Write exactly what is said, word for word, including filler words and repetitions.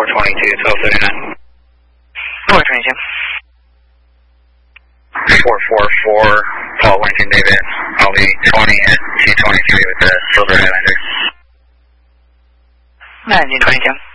four twenty-two, twelve thirty-nine. four twenty-two. four four four, Paul Lincoln David. I'll be twenty at two twenty-three with the Silver Highlander. nineteen twenty-two.